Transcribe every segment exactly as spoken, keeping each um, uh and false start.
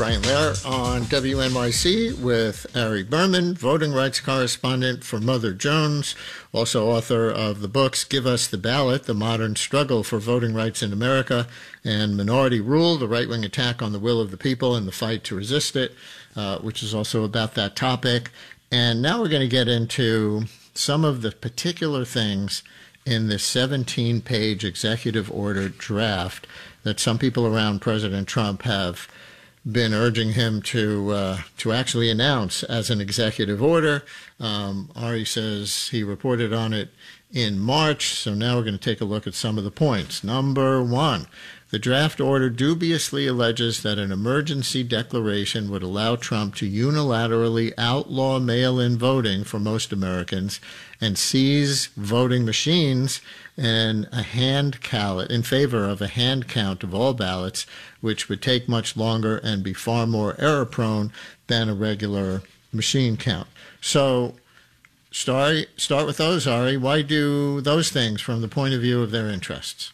Brian Lehrer on W N Y C with Ari Berman, voting rights correspondent for Mother Jones, also author of the books Give Us the Ballot, The Modern Struggle for Voting Rights in America, and Minority Rule, The Right-Wing Attack on the Will of the People and the Fight to Resist It, uh, which is also about that topic. And now we're going to get into some of the particular things in this seventeen-page executive order draft that some people around President Trump have been urging him to uh, to actually announce as an executive order. Um, Ari says he reported on it in March, so now we're going to take a look at some of the points. Number one, the draft order dubiously alleges that an emergency declaration would allow Trump to unilaterally outlaw mail-in voting for most Americans and seize voting machines and a hand count in favor of a hand count of all ballots, which would take much longer and be far more error-prone than a regular machine count. So start, start with those, Ari. Why do those things from the point of view of their interests?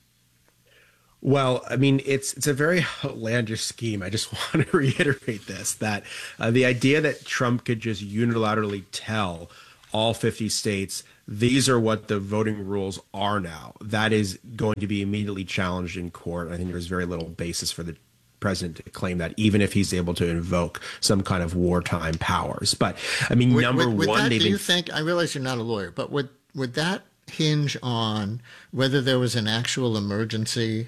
Well, I mean, it's it's a very outlandish scheme. I just want to reiterate this, that uh, the idea that Trump could just unilaterally tell all fifty states, these are what the voting rules are now, that is going to be immediately challenged in court. I think there's very little basis for the president to claim that, even if he's able to invoke some kind of wartime powers. But, I mean, would, number would, would one, that, they've do been... you think, I realize you're not a lawyer, but would would that hinge on whether there was an actual emergency?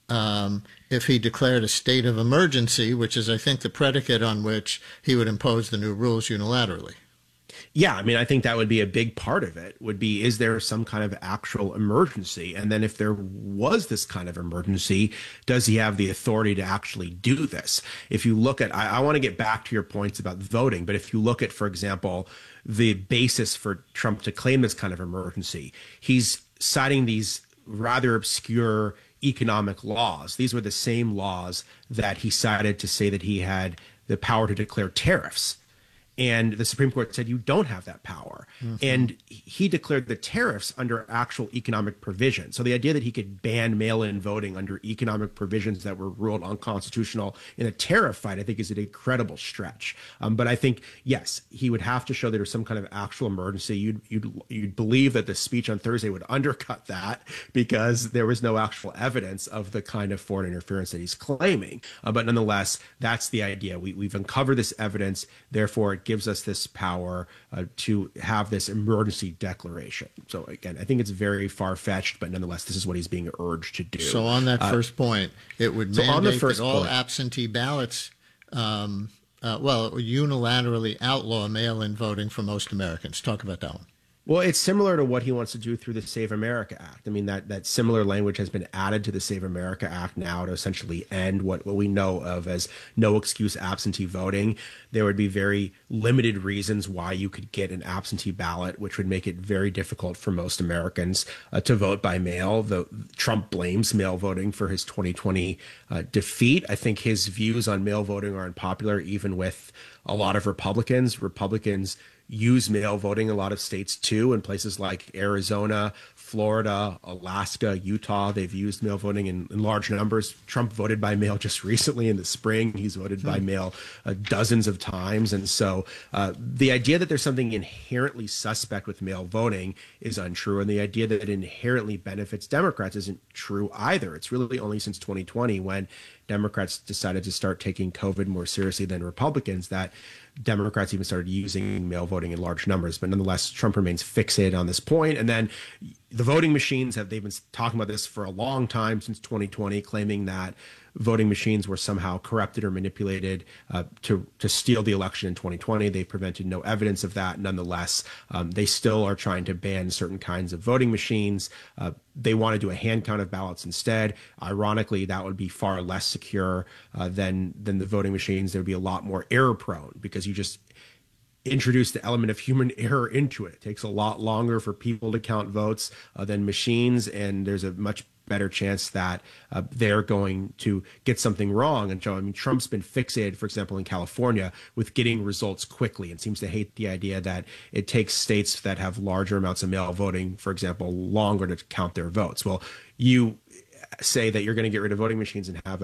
Um, if he declared a state of emergency, which is, I think, the predicate on which he would impose the new rules unilaterally. Yeah, I mean, I think that would be a big part of it, would be, is there some kind of actual emergency? And then if there was this kind of emergency, does he have the authority to actually do this? If you look at, I, I want to get back to your points about voting, but if you look at, for example, the basis for Trump to claim this kind of emergency, he's citing these rather obscure economic laws. These were the same laws that he cited to say that he had the power to declare tariffs. And the Supreme Court said you don't have that power. Mm-hmm. And he declared the tariffs under actual economic provision. So the idea that he could ban mail-in voting under economic provisions that were ruled unconstitutional in a tariff fight, I think, is an incredible stretch. Um, but I think, yes, he would have to show that there's some kind of actual emergency. You'd, you'd, you'd believe that the speech on Thursday would undercut that because there was no actual evidence of the kind of foreign interference that he's claiming. Uh, but nonetheless, that's the idea. We, we've uncovered this evidence. Therefore, it gives us this power uh, to have this emergency declaration. So again, I think it's very far-fetched, but nonetheless, this is what he's being urged to do. So on that uh, first point, it would so mandate that all point, absentee ballots, um, uh, well, it would unilaterally outlaw mail-in voting for most Americans. Talk about that one. Well, it's similar to what he wants to do through the Save America Act. I mean, that, that similar language has been added to the Save America Act now to essentially end what, what we know of as no excuse absentee voting. There would be very limited reasons why you could get an absentee ballot, which would make it very difficult for most Americans uh, to vote by mail. The, Trump blames mail voting for his twenty twenty uh, defeat. I think his views on mail voting are unpopular, even with a lot of Republicans. Republicans use mail voting in a lot of states too, in places like Arizona, Florida, Alaska, Utah. They've used mail voting in, in large numbers. Trump voted by mail just recently in the spring. He's voted by mail uh, dozens of times. And so uh, the idea that there's something inherently suspect with mail voting is untrue. And the idea that it inherently benefits Democrats isn't true either. It's really only since twenty twenty, when Democrats decided to start taking COVID more seriously than Republicans, that Democrats even started using mail voting in large numbers. But nonetheless, Trump remains fixated on this point. And then the voting machines have, they've been talking about this for a long time, since twenty twenty, claiming that voting machines were somehow corrupted or manipulated uh, to, to steal the election in twenty twenty. They presented no evidence of that. Nonetheless, um, they still are trying to ban certain kinds of voting machines. Uh, they want to do a hand count of ballots instead. Ironically, that would be far less secure uh, than, than the voting machines. There would be a lot more error prone, because you just introduce the element of human error into it. It takes a lot longer for people to count votes uh, than machines, and there's a much better chance that uh, they're going to get something wrong. And so, I mean, Trump's been fixated, for example, in California, with getting results quickly, and seems to hate the idea that it takes states that have larger amounts of mail voting, for example, longer to count their votes. Well, you say that you're going to get rid of voting machines and have a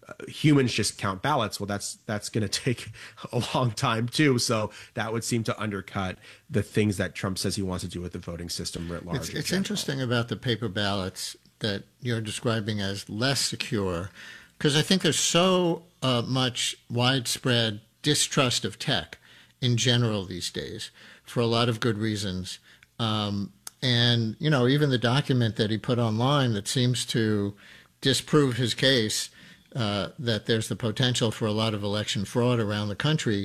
uh, humans just count ballots. Well, that's that's going to take a long time too. So that would seem to undercut the things that Trump says he wants to do with the voting system writ large. It's, it's interesting about the paper ballots that you're describing as less secure, because I think there's so uh, much widespread distrust of tech in general these days for a lot of good reasons. Um, and, you know, even the document that he put online that seems to disprove his case uh, that there's the potential for a lot of election fraud around the country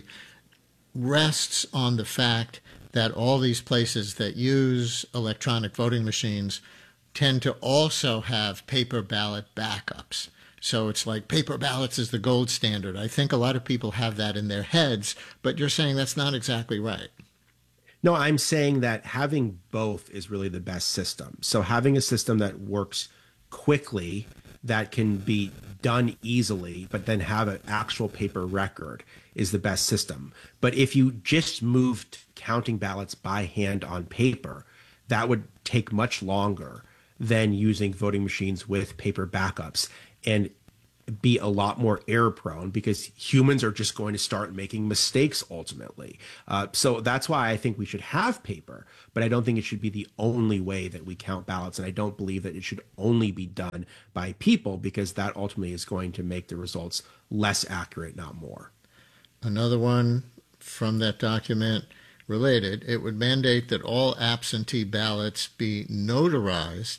rests on the fact that all these places that use electronic voting machines tend to also have paper ballot backups. So it's like paper ballots is the gold standard. I think a lot of people have that in their heads, but you're saying that's not exactly right. No, I'm saying that having both is really the best system. So having a system that works quickly, that can be done easily, but then have an actual paper record is the best system. But if you just moved counting ballots by hand on paper, that would take much longer than using voting machines with paper backups, and be a lot more error prone because humans are just going to start making mistakes ultimately. Uh, so that's why I think we should have paper, but I don't think it should be the only way that we count ballots. And I don't believe that it should only be done by people, because that ultimately is going to make the results less accurate, not more. Another one from that document related, it would mandate that all absentee ballots be notarized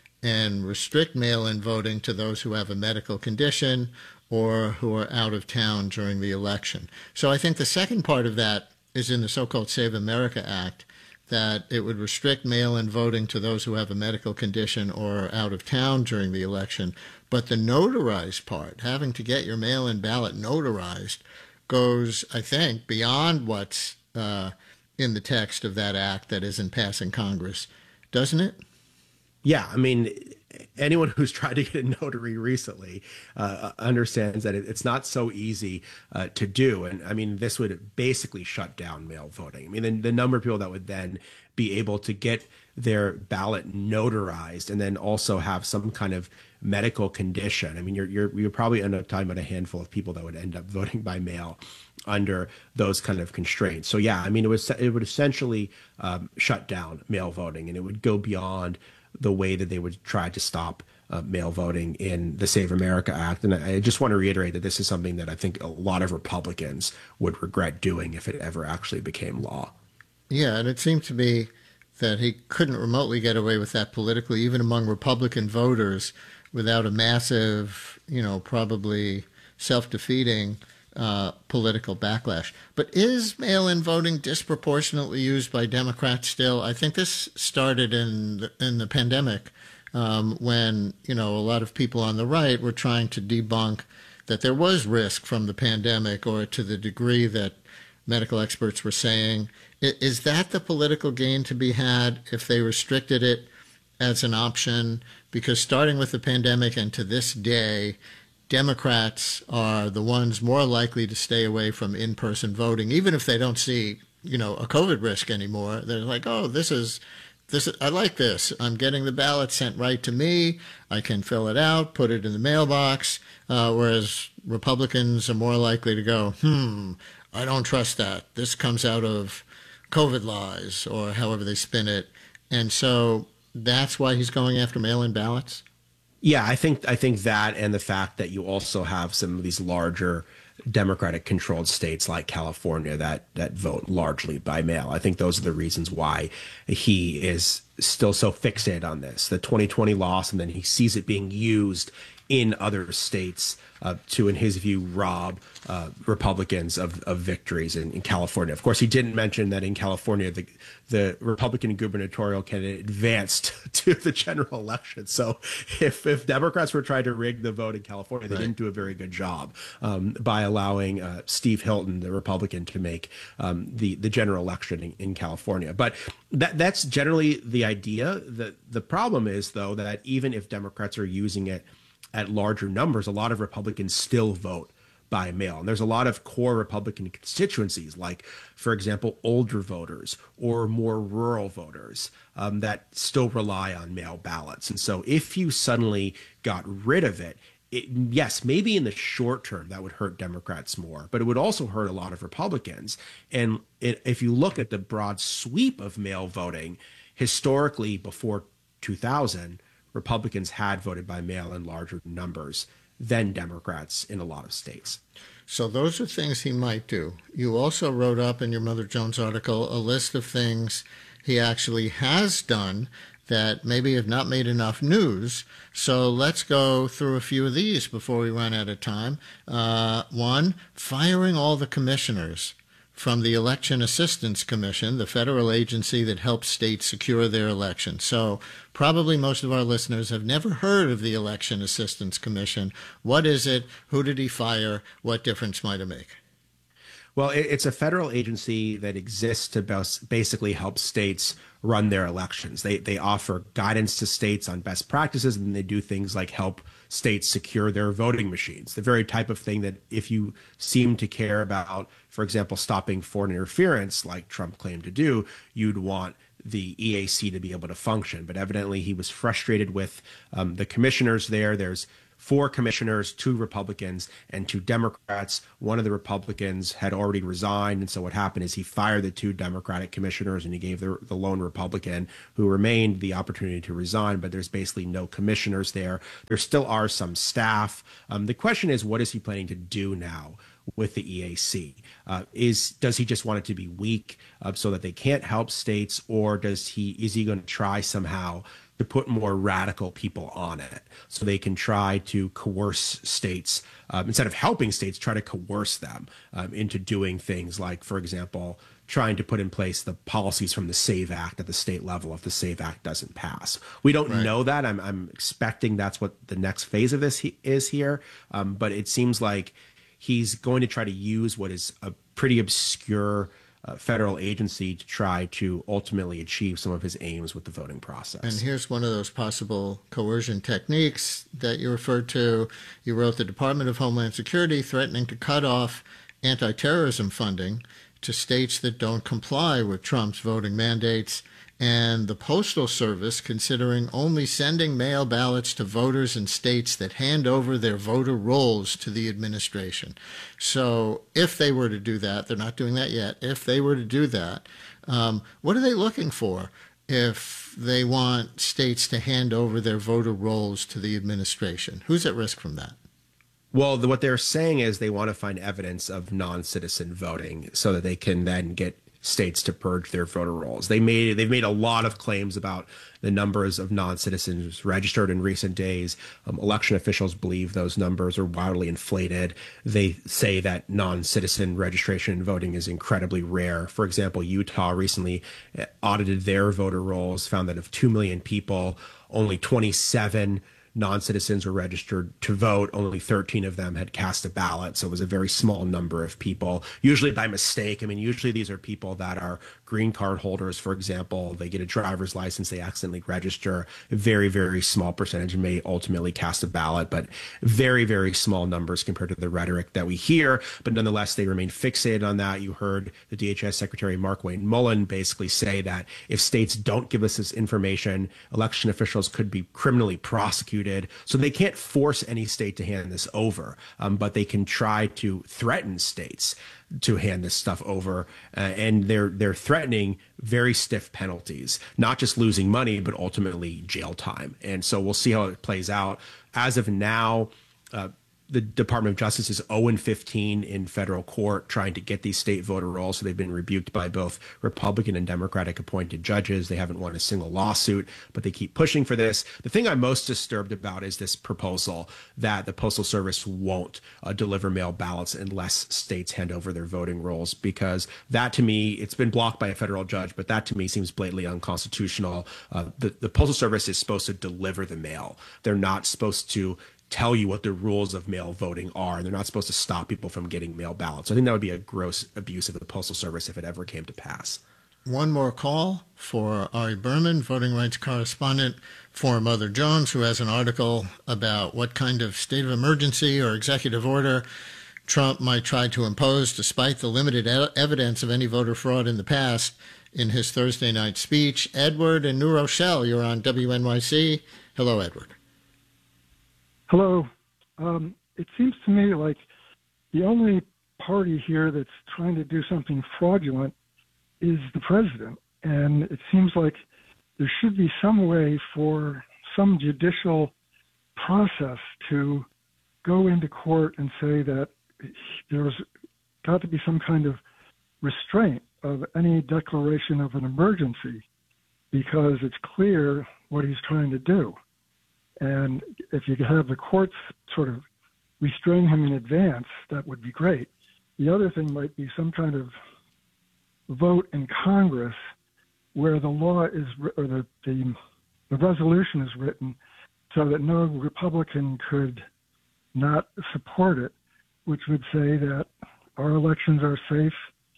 and restrict mail-in voting to those who have a medical condition or who are out of town during the election. So I think the second part of that is in the so-called Save America Act, that it would restrict mail-in voting to those who have a medical condition or are out of town during the election. But the notarized part, having to get your mail-in ballot notarized, goes, I think, beyond what's uh, in the text of that act that isn't passing Congress, doesn't it? Yeah, I mean, anyone who's tried to get a notary recently uh, understands that it, it's not so easy uh, to do. And I mean, this would basically shut down mail voting. I mean, the, the number of people that would then be able to get their ballot notarized and then also have some kind of medical condition. I mean, you're, you're, you're probably end up talking about a handful of people that would end up voting by mail under those kind of constraints. So yeah, I mean, it was, it would essentially um, shut down mail voting, and it would go beyond the way that they would try to stop uh, mail voting in the Save America Act. And I just want to reiterate that this is something that I think a lot of Republicans would regret doing if it ever actually became law. Yeah, and it seemed to me that he couldn't remotely get away with that politically, even among Republican voters, without a massive, you know, probably self-defeating uh, political backlash. But is mail-in voting disproportionately used by Democrats still? I think this started in the, in the pandemic um, when, you know, a lot of people on the right were trying to debunk that there was risk from the pandemic, or to the degree that medical experts were saying. Is that the political gain to be had if they restricted it as an option? Because starting with the pandemic and to this day, Democrats are the ones more likely to stay away from in-person voting, even if they don't see, you know, a COVID risk anymore. They're like, oh, this is, this is, I like this. I'm getting the ballot sent right to me. I can fill it out, put it in the mailbox. Uh, whereas Republicans are more likely to go, hmm, I don't trust that. This comes out of COVID lies, or however they spin it. And so that's why he's going after mail-in ballots? Yeah, I think I think that, and the fact that you also have some of these larger Democratic-controlled states like California that that vote largely by mail. I think those are the reasons why he is still so fixated on this. The twenty twenty loss, and then he sees it being used in other states uh, to, in his view, rob uh, Republicans of, of victories in, in California. Of course, he didn't mention that in California, the, the Republican gubernatorial candidate advanced to the general election. So if, if Democrats were trying to rig the vote in California, they right. didn't do a very good job um, by allowing uh, Steve Hilton, the Republican, to make um, the, the general election in, in California. But that that's generally the idea. The, the problem is, though, that even if Democrats are using it at larger numbers, a lot of Republicans still vote by mail. And there's a lot of core Republican constituencies, like, for example, older voters or more rural voters um, that still rely on mail ballots. And so if you suddenly got rid of it, it, yes, maybe in the short term that would hurt Democrats more, but it would also hurt a lot of Republicans. And it, if you look at the broad sweep of mail voting, historically before two thousand, Republicans had voted by mail in larger numbers than Democrats in a lot of states. So those are things he might do. You also wrote up in your Mother Jones article a list of things he actually has done that maybe have not made enough news. So let's go through a few of these before we run out of time. Uh, one, firing all the commissioners from the Election Assistance Commission, the federal agency that helps states secure their elections. So probably most of our listeners have never heard of the Election Assistance Commission. What is it? Who did he fire? What difference might it make? Well, it's a federal agency that exists to basically help states run their elections. They they offer guidance to states on best practices, and they do things like help states secure their voting machines. The very type of thing that if you seem to care about, for example, stopping foreign interference, like Trump claimed to do, you'd want the E A C to be able to function. But evidently he was frustrated with um, the commissioners there. There's four commissioners, two Republicans and two Democrats. One of the Republicans had already resigned. And so what happened is he fired the two Democratic commissioners and he gave the, the lone Republican who remained the opportunity to resign. But there's basically no commissioners there. There still are some staff. Um, the question is, what is he planning to do now with the E A C? Uh, is does he just want it to be weak uh, so that they can't help states, or does he is he going to try somehow to put more radical people on it so they can try to coerce states, um, instead of helping states, try to coerce them um, into doing things like, for example, trying to put in place the policies from the SAVE Act at the state level if the SAVE Act doesn't pass. We don't right. know that. I'm, I'm expecting that's what the next phase of this he, is here, um, but it seems like he's going to try to use what is a pretty obscure Uh, federal agency to try to ultimately achieve some of his aims with the voting process. And here's one of those possible coercion techniques that you referred to. You wrote the Department of Homeland Security threatening to cut off anti-terrorism funding to states that don't comply with Trump's voting mandates, and the Postal Service considering only sending mail ballots to voters in states that hand over their voter rolls to the administration. So if they were to do that, they're not doing that yet, if they were to do that, um, what are they looking for if they want states to hand over their voter rolls to the administration? Who's at risk from that? Well, the, what they're saying is they want to find evidence of non-citizen voting so that they can then get states to purge their voter rolls. They made they've made a lot of claims about the numbers of non-citizens registered in recent days. Um, election officials believe those numbers are wildly inflated. They say that non-citizen registration and voting is incredibly rare. For example, Utah recently audited their voter rolls, found that of two million people, only twenty-seven non-citizens were registered to vote. Only thirteen of them had cast a ballot. So it was a very small number of people, usually by mistake. I mean, usually these are people that are green card holders, for example. They get a driver's license, they accidentally register. A very, very small percentage may ultimately cast a ballot, but very, very small numbers compared to the rhetoric that we hear. But nonetheless, they remain fixated on that. You heard the D H S Secretary Mark Wayne Mullen basically say that if states don't give us this information, election officials could be criminally prosecuted. So they can't force any state to hand this over, um, but they can try to threaten states to hand this stuff over, uh, and they're they're threatening very stiff penalties, not just losing money, but ultimately jail time. And so we'll see how it plays out. As of now, uh, the Department of Justice is oh and fifteen in federal court trying to get these state voter rolls. So they've been rebuked by both Republican and Democratic appointed judges. They haven't won a single lawsuit, but they keep pushing for this. The thing I'm most disturbed about is this proposal that the Postal Service won't uh, deliver mail ballots unless states hand over their voting rolls, because that to me, it's been blocked by a federal judge, but that to me seems blatantly unconstitutional. Uh, the, the Postal Service is supposed to deliver the mail. They're not supposed to tell you what the rules of mail voting are. They're not supposed to stop people from getting mail ballots. I think that would be a gross abuse of the Postal Service if it ever came to pass. One more call for Ari Berman, voting rights correspondent for Mother Jones, who has an article about what kind of state of emergency or executive order Trump might try to impose despite the limited e- evidence of any voter fraud in the past in his Thursday night speech. Edward in New Rochelle, you're on W N Y C. Hello, Edward. Hello. Um, it seems to me like the only party here that's trying to do something fraudulent is the president. And it seems like there should be some way for some judicial process to go into court and say that there's got to be some kind of restraint of any declaration of an emergency, because it's clear what he's trying to do. And if you could have the courts sort of restrain him in advance, that would be great. The other thing might be some kind of vote in Congress where the law is, or the, the, the resolution is written so that no Republican could not support it, which would say that our elections are safe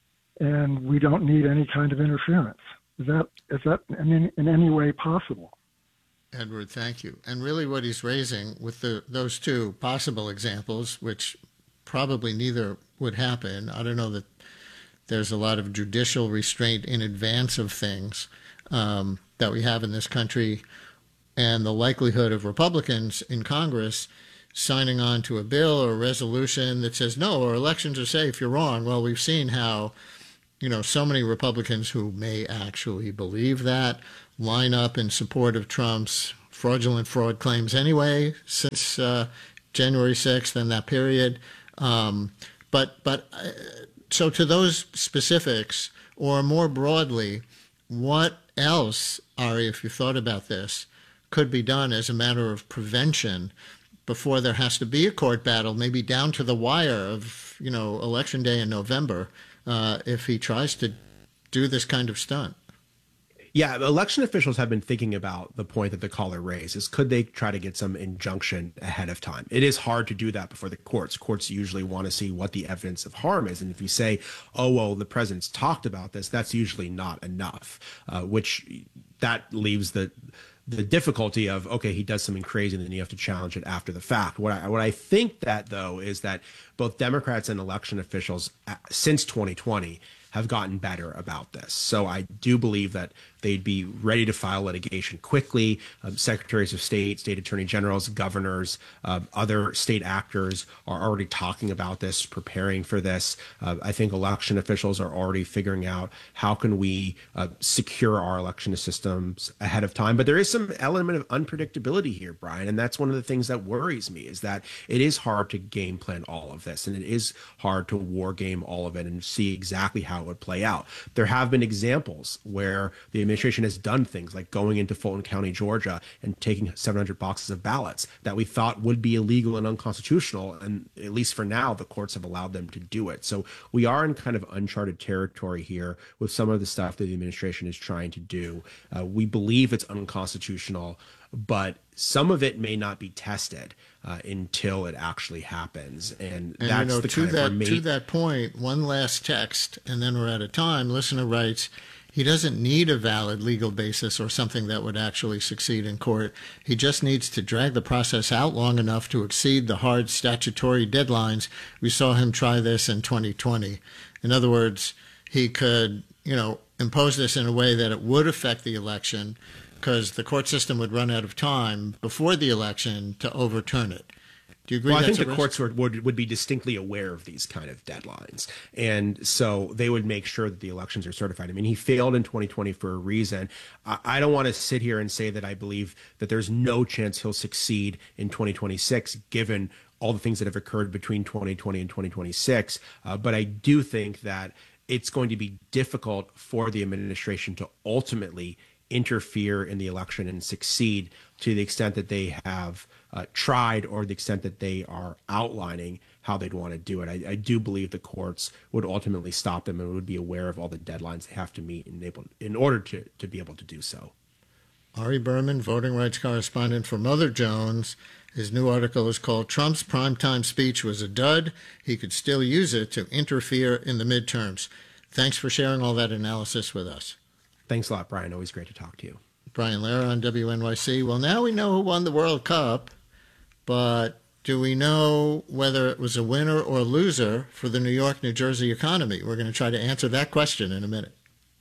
and we don't need any kind of interference. Is that, is that in, in any way possible? Edward, thank you. And really what he's raising with the, those two possible examples, which probably neither would happen. I don't know that there's a lot of judicial restraint in advance of things um, that we have in this country, and the likelihood of Republicans in Congress signing on to a bill or a resolution that says, no, our elections are safe, you're wrong. Well, we've seen how, you know, so many Republicans who may actually believe that line up in support of Trump's fraudulent fraud claims anyway since uh, January sixth and that period. Um, but but uh, so to those specifics, or more broadly, what else, Ari, if you thought about this, could be done as a matter of prevention before there has to be a court battle, maybe down to the wire of, you know, Election Day in November, uh, if he tries to do this kind of stunt? Yeah, election officials have been thinking about the point that the caller raised, is could they try to get some injunction ahead of time? It is hard to do that before the courts. Courts usually want to see what the evidence of harm is. And if you say, oh, well, the president's talked about this, that's usually not enough, uh, which that leaves the the difficulty of, okay, he does something crazy and then you have to challenge it after the fact. What I, what I think that, though, is that both Democrats and election officials uh, since twenty twenty have gotten better about this. So I do believe that they'd be ready to file litigation quickly. Um, secretaries of state, state attorney generals, governors, uh, other state actors are already talking about this, preparing for this. Uh, I think election officials are already figuring out how can we uh, secure our election systems ahead of time. But there is some element of unpredictability here, Brian, and that's one of the things that worries me, is that it is hard to game plan all of this, and it is hard to war game all of it and see exactly how it would play out. There have been examples where the administration has done things like going into Fulton County, Georgia, and taking seven hundred boxes of ballots that we thought would be illegal and unconstitutional. And at least for now, the courts have allowed them to do it. So we are in kind of uncharted territory here with some of the stuff that the administration is trying to do. Uh, we believe it's unconstitutional, but some of it may not be tested uh, until it actually happens. And, and that's you know, the to kind that, of remain- to that point, one last text, and then we're out of time. Listener writes, he doesn't need a valid legal basis or something that would actually succeed in court. He just needs to drag the process out long enough to exceed the hard statutory deadlines. We saw him try this in twenty twenty. In other words, he could, you know, impose this in a way that it would affect the election, because the court system would run out of time before the election to overturn it. Do you agree? Well, I think that's a the risk? courts would, would would be distinctly aware of these kind of deadlines, and so they would make sure that the elections are certified. I mean, he failed in twenty twenty for a reason. I, I don't want to sit here and say that I believe that there's no chance he'll succeed in twenty twenty-six, given all the things that have occurred between twenty twenty and twenty twenty-six. Uh, but I do think that it's going to be difficult for the administration to ultimately interfere in the election and succeed to the extent that they have uh, tried, or the extent that they are outlining how they'd want to do it. I, I do believe the courts would ultimately stop them and would be aware of all the deadlines they have to meet and able, in order to, to be able to do so. Ari Berman, voting rights correspondent for Mother Jones. His new article is called Trump's Primetime Speech Was a Dud. He could still use it to interfere in the midterms. Thanks for sharing all that analysis with us. Thanks a lot, Brian. Always great to talk to you. Brian Lehrer on W N Y C. Well, now we know who won the World Cup, but do we know whether it was a winner or a loser for the New York, New Jersey economy? We're going to try to answer that question in a minute.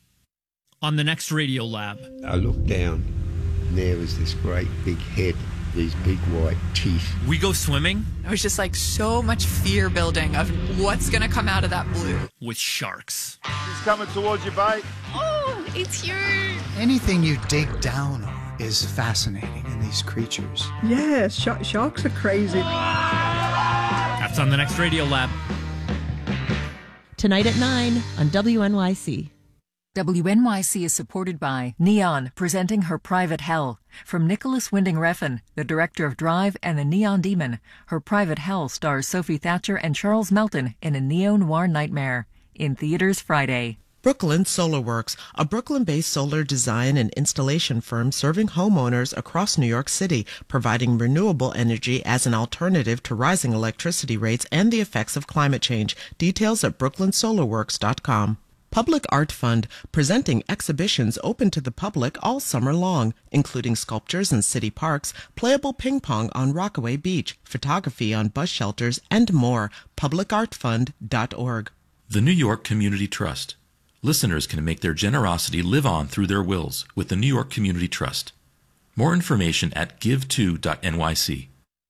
On the next Radio Lab. I looked down, and there was this great big head these big white teeth. We go swimming. It was just like so much fear building of what's going to come out of that blue. With sharks. He's coming towards you, bite. Oh, it's huge. Anything you dig down on is fascinating in these creatures. Yeah, sh- sharks are crazy. That's on the next Radio Lab. Tonight at nine on W N Y C. W N Y C is supported by Neon, presenting Her Private Hell. From Nicholas Winding Refn, the director of Drive and The Neon Demon, Her Private Hell stars Sophie Thatcher and Charles Melton in a neo-noir nightmare. In theaters Friday. Brooklyn Solar Works, a Brooklyn-based solar design and installation firm serving homeowners across New York City, providing renewable energy as an alternative to rising electricity rates and the effects of climate change. Details at brooklyn solar works dot com. Public Art Fund, presenting exhibitions open to the public all summer long, including sculptures in city parks, playable ping pong on Rockaway Beach, photography on bus shelters, and more. public art fund dot org. The New York Community Trust. Listeners can make their generosity live on through their wills with the New York Community Trust. More information at give to dot N Y C.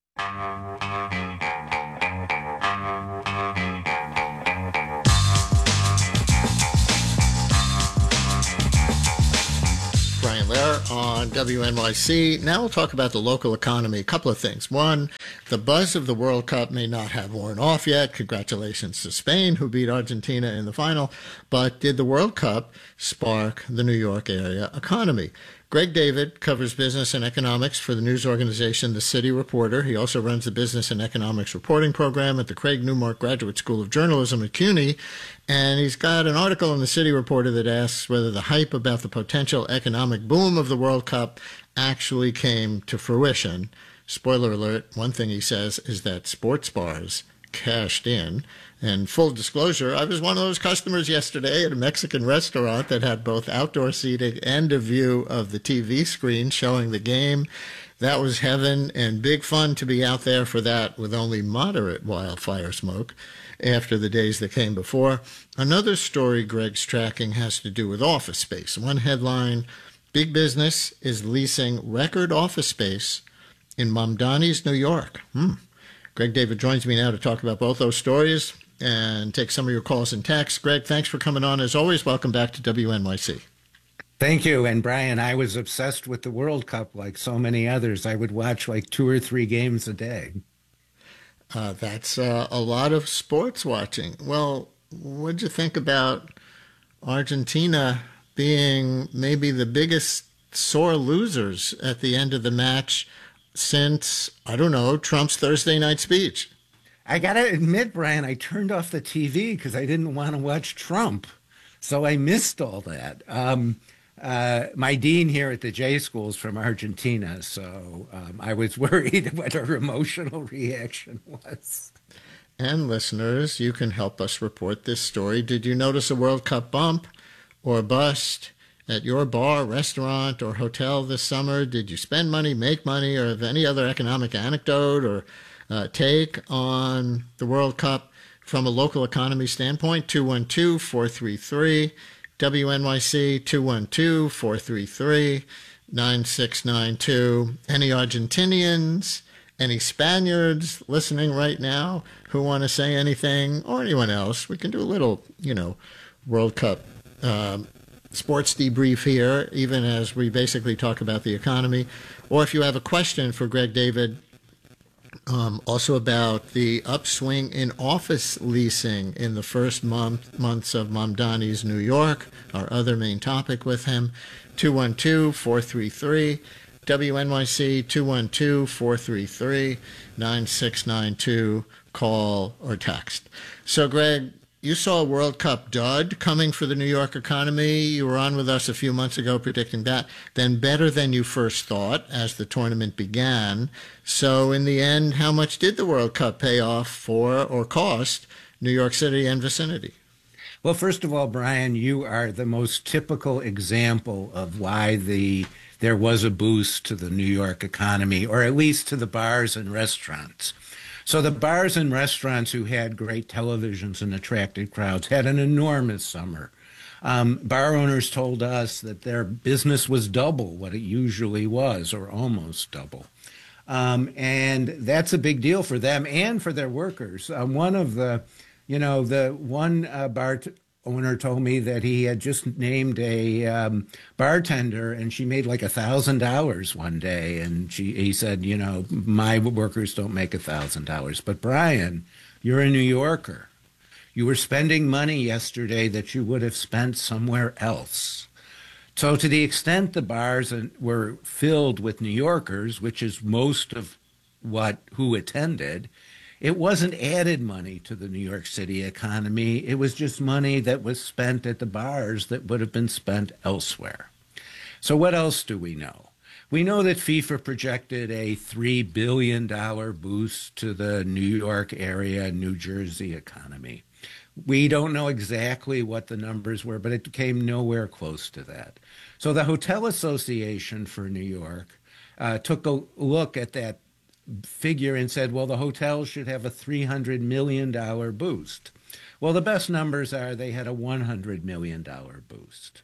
Brian Lehrer on W N Y C. Now we'll talk about the local economy. A couple of things. One, the buzz of the World Cup may not have worn off yet. Congratulations to Spain, who beat Argentina in the final. But did the World Cup spark the New York area economy? Greg David covers business and economics for the news organization The City Reporter. He also runs the business and economics reporting program at the Craig Newmark Graduate School of Journalism at CUNY. And he's got an article in The City Reporter that asks whether the hype about the potential economic boom of the World Cup actually came to fruition. Spoiler alert, one thing he says is that sports bars cashed in. And full disclosure, I was one of those customers yesterday at a Mexican restaurant that had both outdoor seating and a view of the T V screen showing the game. That was heaven and big fun to be out there for that with only moderate wildfire smoke after the days that came before. Another story Greg's tracking has to do with office space. One headline, big business is leasing record office space in Mamdani's, New York. Hmm. Greg David joins me now to talk about both those stories and take some of your calls and texts. Greg, thanks for coming on. As always, welcome back to W N Y C. Thank you. And Brian, I was obsessed with the World Cup like so many others. I would watch like two or three games a day. Uh, that's uh, a lot of sports watching. Well, what'd you think about Argentina being maybe the biggest sore losers at the end of the match since, I don't know, Trump's Thursday night speech? I got to admit, Brian, I turned off the T V because I didn't want to watch Trump. So I missed all that. Um, uh, my dean here at the J School is from Argentina, so um, I was worried what her emotional reaction was. And listeners, you can help us report this story. Did you notice a World Cup bump or bust at your bar, restaurant, or hotel this summer? Did you spend money, make money, or have any other economic anecdote or uh, take on the World Cup from a local economy standpoint? two one two, four three three, W N Y C, two one two, four three three, nine six nine two. Any Argentinians, any Spaniards listening right now who want to say anything, or anyone else? We can do a little, you know, World Cup um, sports debrief here, even as we basically talk about the economy. Or if you have a question for Greg David, um, also about the upswing in office leasing in the first month, months of Mamdani's New York, our other main topic with him, two one two, four three three, W N Y C, two one two, four three three, nine six nine two, call or text. So, Greg, you saw a World Cup dud coming for the New York economy. You were on with us a few months ago predicting that. Then better than you first thought as the tournament began. So in the end, how much did the World Cup pay off for or cost New York City and vicinity? Well, first of all, Brian, you are the most typical example of why the there was a boost to the New York economy, or at least to the bars and restaurants. So the bars and restaurants who had great televisions and attracted crowds had an enormous summer. Um, bar owners told us that their business was double what it usually was, or almost double. Um, and that's a big deal for them and for their workers. Um, one of the, you know, the one uh, bar t- owner told me that he had just named a um, bartender, and she made like a thousand dollars one day. And she, he said, you know, my workers don't make a thousand dollars. But Brian, you're a New Yorker. You were spending money yesterday that you would have spent somewhere else. So to the extent the bars were filled with New Yorkers, which is most of what who attended, it wasn't added money to the New York City economy. It was just money that was spent at the bars that would have been spent elsewhere. So what else do we know? We know that FIFA projected a three billion dollars boost to the New York area, New Jersey economy. We don't know exactly what the numbers were, but it came nowhere close to that. So the Hotel Association for New York uh, took a look at that figure and said, well, the hotels should have a three hundred million dollars boost. Well, the best numbers are they had a one hundred million dollars boost.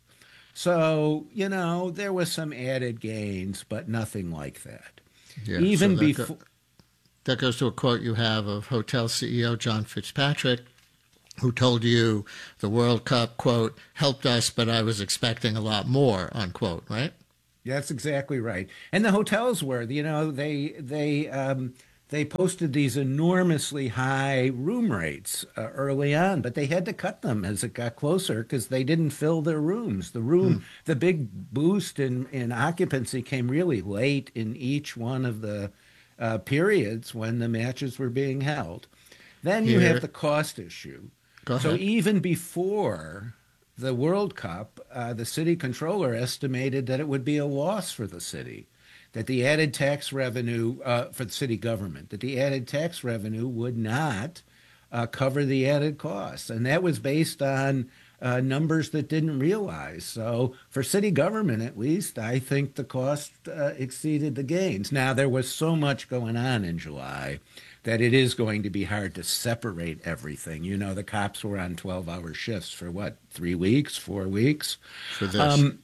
So, you know, there was some added gains, but nothing like that. Yeah, Even so that before... Go- that goes to a quote you have of hotel C E O John Fitzpatrick, who told you the World Cup, quote, helped us, but I was expecting a lot more, unquote, right? Yeah, that's exactly right. And the hotels were, you know, they they um, they posted these enormously high room rates uh, early on, but they had to cut them as it got closer because they didn't fill their rooms. The room, hmm. the big boost in, in occupancy came really late in each one of the uh, periods when the matches were being held. Then you Here. have the cost issue. Go ahead. So even before the World Cup, uh, the city controller estimated that it would be a loss for the city, that the added tax revenue uh, for the city government, that the added tax revenue would not uh, cover the added costs. And that was based on uh, numbers that didn't realize. So for city government, at least, I think the cost uh, exceeded the gains. Now, there was so much going on in July that it is going to be hard to separate everything. You know, the cops were on twelve-hour shifts for, what, three weeks, four weeks? For this. Um,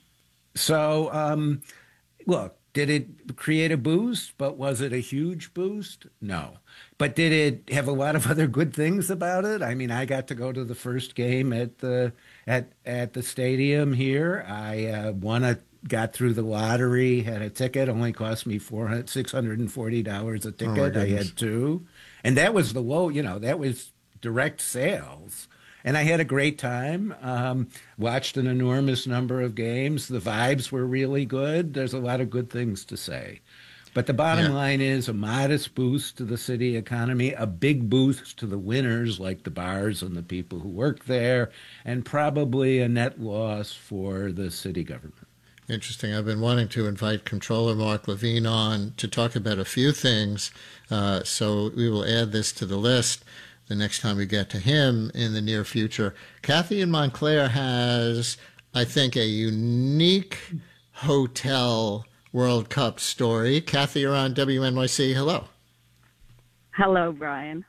so, um, look, did it create a boost, but was it a huge boost? No. But did it have a lot of other good things about it? I mean, I got to go to the first game at the at at the stadium here. I uh, won a got through the lottery, had a ticket, only cost me four hundred, six hundred forty dollars a ticket. Oh, I had two. And that was the low, you know, that was direct sales. And I had a great time, um, watched an enormous number of games. The vibes were really good. There's a lot of good things to say. But the bottom yeah. line is a modest boost to the city economy, a big boost to the winners like the bars and the people who work there, and probably a net loss for the city government. Interesting. I've been wanting to invite Comptroller Mark Levine on to talk about a few things, uh, so we will add this to the list the next time we get to him in the near future. Kathy in Montclair has, I think, a unique hotel World Cup story. Kathy, you're on W N Y C. Hello. Hello, Brian.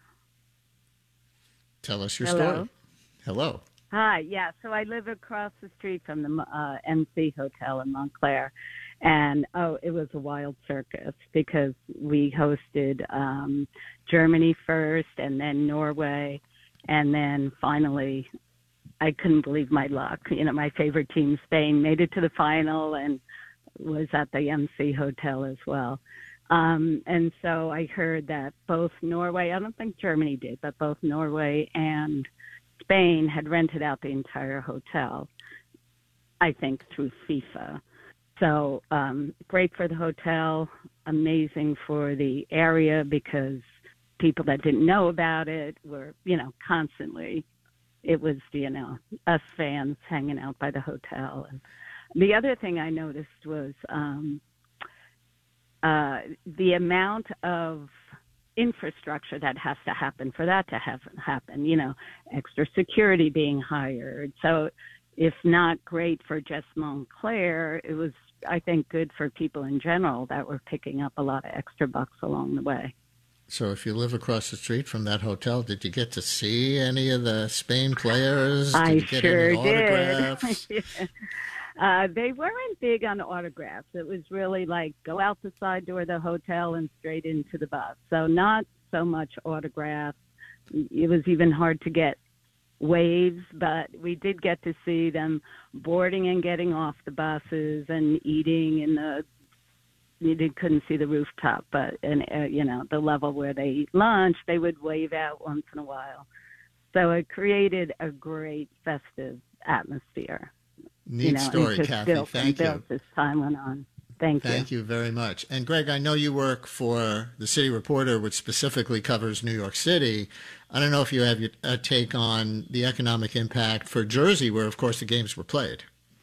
Tell us your Hello. story. Hello. Hi, yeah. So I live across the street from the uh, M C Hotel in Montclair. And, oh, it was a wild circus because we hosted um, Germany first and then Norway. And then finally, I couldn't believe my luck. You know, my favorite team, Spain, made it to the final and was at the M C Hotel as well. Um, and so I heard that both Norway, I don't think Germany did, but both Norway and Spain had rented out the entire hotel, I think, through FIFA. So um, great for the hotel, amazing for the area because people that didn't know about it were, you know, constantly, it was, you know, us fans hanging out by the hotel. And the other thing I noticed was um, uh, the amount of infrastructure that has to happen for that to have happen, you know, extra security being hired. So if not great for just Montclair, it was, I think, good for people in general that were picking up a lot of extra bucks along the way. So if you live across the street from that hotel, did you get to see any of the Spain players? Did I you get sure any autographs? did. Uh, they weren't big on autographs. It was really like go out the side door of the hotel and straight into the bus. So not so much autographs. It was even hard to get waves, but we did get to see them boarding and getting off the buses and eating in the, you did, couldn't see the rooftop, but, and uh, you know, the level where they eat lunch, they would wave out once in a while. So it created a great festive atmosphere. Neat you know, story, just Kathy. built Thank and built you. As time went on. Thank you. Thank you very much. And Greg, I know you work for the City Reporter, which specifically covers New York City. I don't know if you have a take on the economic impact for Jersey, where, of course, the games were played.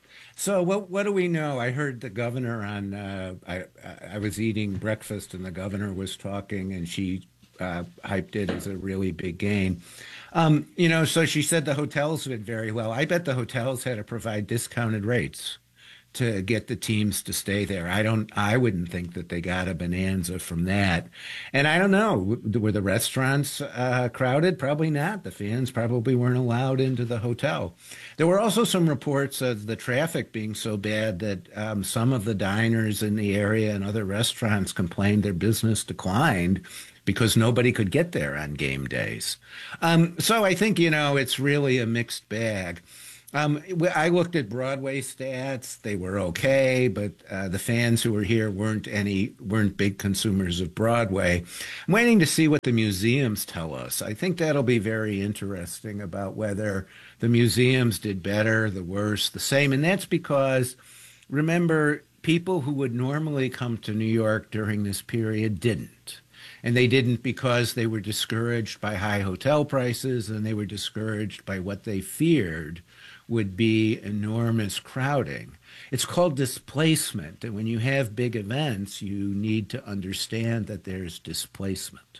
So what what do we know? I heard the governor on. Uh, I I was eating breakfast and the governor was talking, and she uh, hyped it as a really big gain. Um, you know, so she said the hotels did very well. I bet the hotels had to provide discounted rates to get the teams to stay there. I don't. I wouldn't think that they got a bonanza from that. And I don't know. Were the restaurants uh, crowded? Probably not. The fans probably weren't allowed into the hotel. There were also some reports of the traffic being so bad that um, some of the diners in the area and other restaurants complained their business declined because nobody could get there on game days. Um, so I think, you know, it's really a mixed bag. Um, I looked at Broadway stats; they were okay, but uh, the fans who were here weren't any weren't big consumers of Broadway. I'm waiting to see what the museums tell us. I think that'll be very interesting about whether the museums did better, the worse, the same, and that's because, remember, people who would normally come to New York during this period didn't. And they didn't because they were discouraged by high hotel prices, and they were discouraged by what they feared would be enormous crowding. It's called displacement. And when you have big events, you need to understand that there's displacement.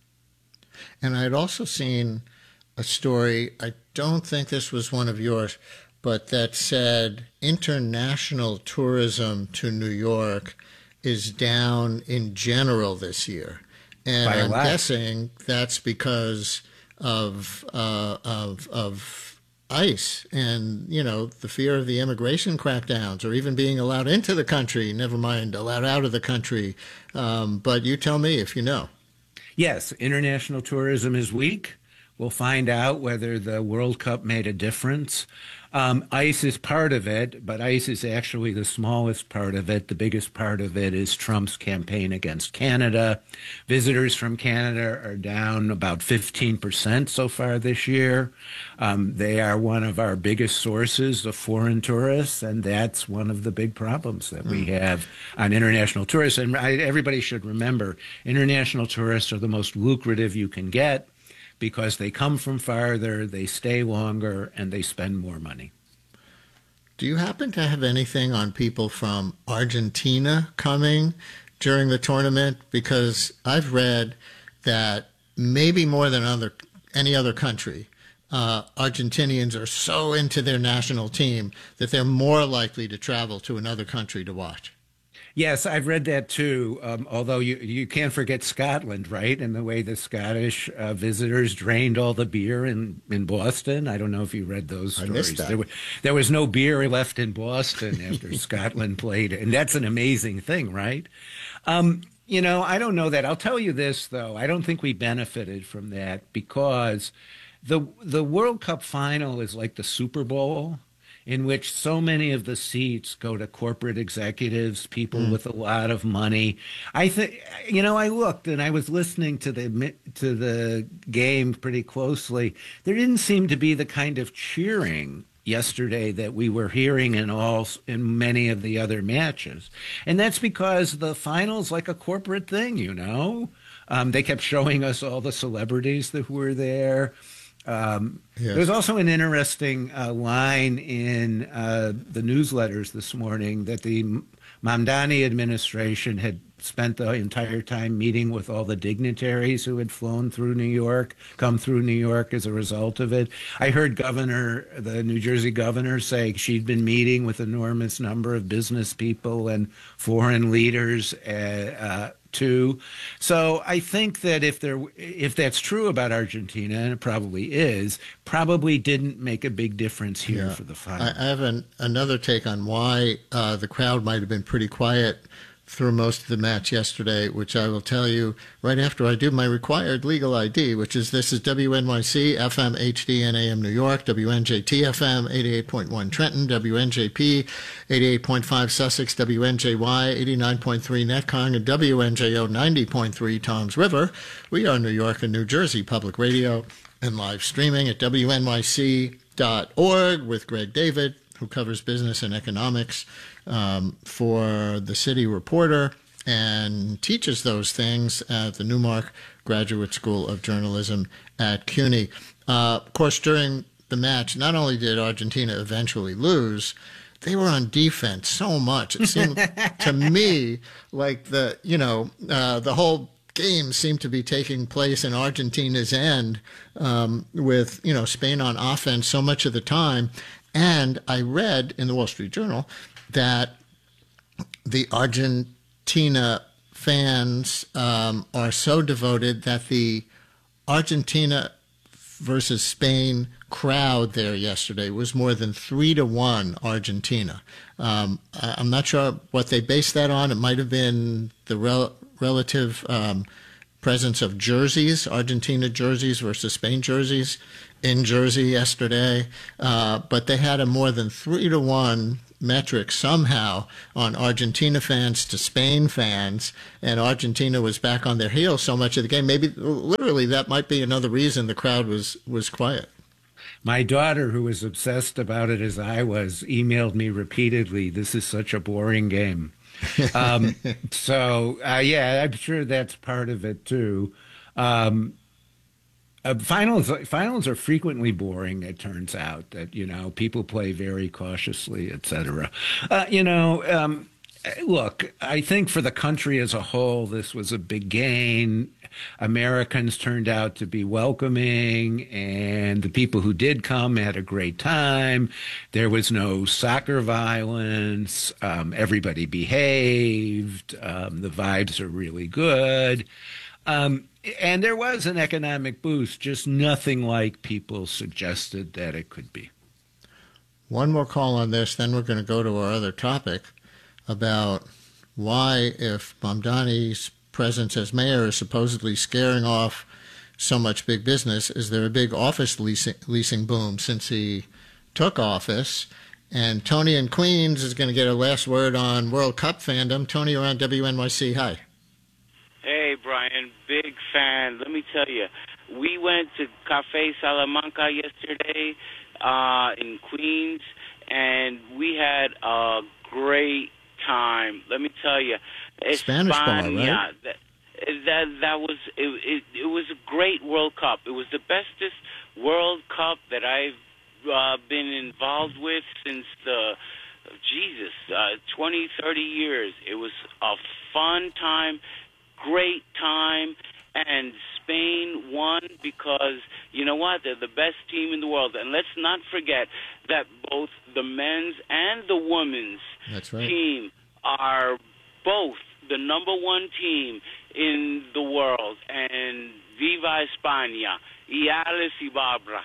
And I'd also seen a story, I don't think this was one of yours, but that said international tourism to New York is down in general this year. And By a I'm lot. guessing that's because of uh, of of ICE and, you know, the fear of the immigration crackdowns or even being allowed into the country, never mind allowed out of the country. Um, but you tell me if you know. Yes, international tourism is weak. We'll find out whether the World Cup made a difference. Um, ICE is part of it, but ICE is actually the smallest part of it. The biggest part of it is Trump's campaign against Canada. Visitors from Canada are down about fifteen percent so far this year. Um, they are one of our biggest sources of foreign tourists, and that's one of the big problems that we have on international tourists. And I, everybody should remember, international tourists are the most lucrative you can get, because they come from farther, they stay longer, and they spend more money. Do you happen to have anything on people from Argentina coming during the tournament? Because I've read that maybe more than other any other country, uh, Argentinians are so into their national team that they're more likely to travel to another country to watch. Yes, I've read that too, um, although you, you can't forget Scotland, right? And the way the Scottish uh, visitors drained all the beer in, in Boston. I don't know if you read those stories. I missed that. There, was, there was no beer left in Boston after Scotland played. And that's an amazing thing, right? Um, you know, I don't know that. I'll tell you this, though. I don't think we benefited from that because the the World Cup final is like the Super Bowl, in which so many of the seats go to corporate executives, people mm. with a lot of money. I think, you know, I looked and I was listening to the to the game pretty closely. There didn't seem to be the kind of cheering yesterday that we were hearing in all in many of the other matches, and that's because the final's like a corporate thing, you know. Um, they kept showing us all the celebrities that were there. Um, yes. There's also an interesting uh, line in uh, the newsletters this morning that the Mamdani administration had spent the entire time meeting with all the dignitaries who had flown through New York, come through New York as a result of it. I heard Governor, the New Jersey governor, say she'd been meeting with an enormous number of business people and foreign leaders uh, uh, too. So I think that if there, if that's true about Argentina, and it probably is, probably didn't make a big difference here Yeah. for the final. I, I have an, another take on why uh, the crowd might have been pretty quiet through most of the match yesterday, which I will tell you right after I do my required legal I D, which is this is W N Y C, F M, H D, and A M New York, W N J T F M, eighty-eight point one Trenton, W N J P, eighty-eight point five Sussex, W N J Y, eighty-nine point three Netcong, and W N J O, ninety point three Toms River. We are New York and New Jersey Public Radio and live streaming at W N Y C dot org with Greg David, who covers business and economics um, for the City Reporter and teaches those things at the Newmark Graduate School of Journalism at CUNY. Uh, of course, during the match, not only did Argentina eventually lose, they were on defense so much. It seemed to me like the, you know, uh, the whole game seemed to be taking place in Argentina's end um, with, you know, Spain on offense so much of the time. And I read in the Wall Street Journal that the Argentina fans um, are so devoted that the Argentina versus Spain crowd there yesterday was more than three to one Argentina. Um, I'm not sure what they based that on. It might have been the rel- relative um, presence of jerseys, Argentina jerseys versus Spain jerseys in Jersey yesterday. Uh, but they had a more than three to one metric somehow on Argentina fans to Spain fans, and Argentina was back on their heels so much of the game. Maybe literally that might be another reason the crowd was was quiet. My daughter, who was obsessed about it as I was, emailed me repeatedly, "This is such a boring game." um, so, uh, yeah, I'm sure that's part of it, too. Um, uh, finals finals are frequently boring, it turns out, that, you know, people play very cautiously, et cetera. Uh, you know, um, look, I think for the country as a whole, this was a big gain. Americans turned out to be welcoming, and the people who did come had a great time. There was no soccer violence. Um, everybody behaved. Um, the vibes are really good. Um, and there was an economic boost, just nothing like people suggested that it could be. One more call on this, then we're going to go to our other topic about why, if Mamdani's presence as mayor is supposedly scaring off so much big business, is there a big office leasing, leasing boom since he took office? And Tony in Queens is going to get a last word on World Cup fandom. Tony, you're on W N Y C. Hi. Hey, Brian, big fan. Let me tell you, we went to Cafe Salamanca yesterday uh, in Queens, and we had a great time. Let me tell you, Spanish ball, right? That, that that was it, it. It was a great World Cup. It was the bestest World Cup that I've uh, been involved with since the Jesus uh, twenty, thirty years. It was a fun time, great time, and Spain won because, you know what, they're the best team in the world. And let's not forget that both the men's and the women's That's right. team are both the number one team in the world. And Viva España, y Alice y Barbara.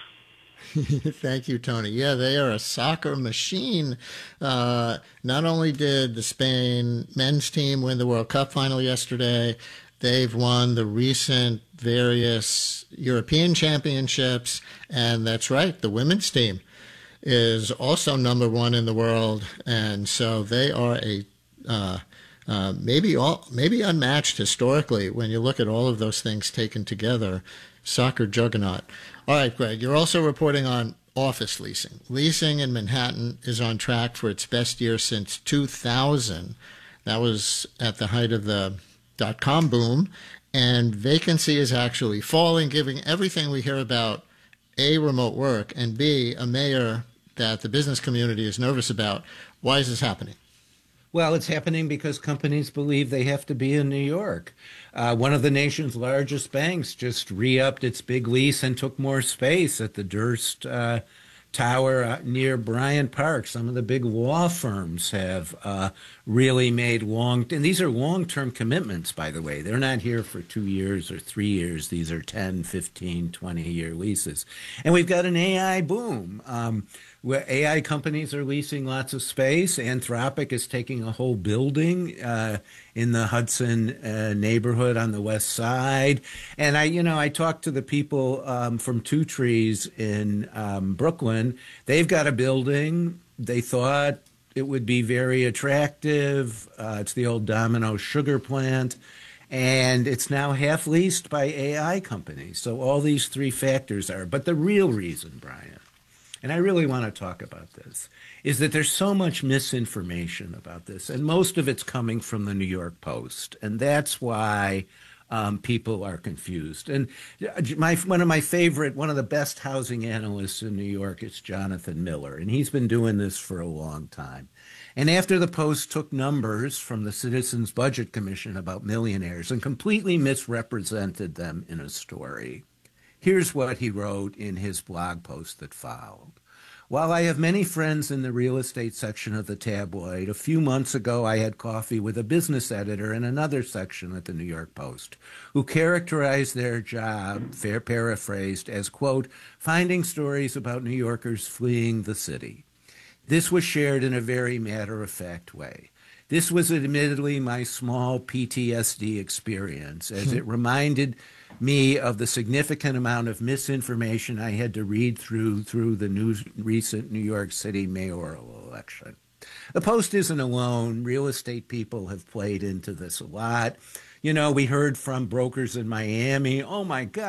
Thank you, Tony. Yeah, they are a soccer machine. Uh, not only did the Spain men's team win the World Cup final yesterday, they've won the recent various European championships. And that's right, the women's team is also number one in the world. And so they are a uh, uh, maybe all maybe unmatched historically when you look at all of those things taken together. Soccer juggernaut. All right, Greg, you're also reporting on office leasing. Leasing in Manhattan is on track for its best year since two thousand. That was at the height of the dot-com boom, and vacancy is actually falling, giving everything we hear about, A, remote work, and B, a mayor that the business community is nervous about. Why is this happening? Well, it's happening because companies believe they have to be in New York. Uh, one of the nation's largest banks just re-upped its big lease and took more space at the Durst uh, tower uh, near Bryant Park. Some of the big law firms have uh, really made long, and these are long-term commitments, by the way. They're not here for two years or three years. These are ten, fifteen, twenty-year leases. And we've got an A I boom. Um, where A I companies are leasing lots of space. Anthropic is taking a whole building uh, in the Hudson uh, neighborhood on the west side. And I, you know, I talked to the people um, from Two Trees in um, Brooklyn. They've got a building. They thought it would be very attractive. Uh, it's the old Domino sugar plant. And it's now half leased by A I companies. So all these three factors are. But the real reason, Brian, and I really want to talk about this, is that there's so much misinformation about this, and most of it's coming from the New York Post, and that's why um, people are confused. And my one of my favorite, one of the best housing analysts in New York is Jonathan Miller, and he's been doing this for a long time. And after the Post took numbers from the Citizens Budget Commission about millionaires and completely misrepresented them in a story, here's what he wrote in his blog post that followed. While I have many friends in the real estate section of the tabloid, a few months ago I had coffee with a business editor in another section at the New York Post who characterized their job, fair paraphrased, as, quote, finding stories about New Yorkers fleeing the city. This was shared in a very matter-of-fact way. This was admittedly my small P T S D experience, as it reminded me of the significant amount of misinformation I had to read through through the new, recent New York City mayoral election. The Post isn't alone. Real estate people have played into this a lot. You know, we heard from brokers in Miami, oh, my God.